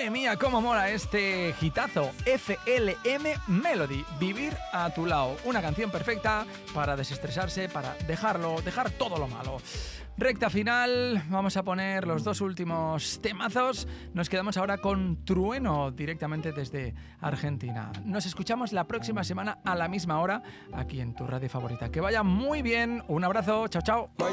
Madre mía, cómo mola este hitazo. FLM Melody, Vivir a tu lado. Una canción perfecta para desestresarse, para dejar todo lo malo. Recta final, vamos a poner los dos últimos temazos. Nos quedamos ahora con Trueno, directamente desde Argentina. Nos escuchamos la próxima semana a la misma hora, aquí en tu radio favorita. Que vaya muy bien, un abrazo, chao, chao.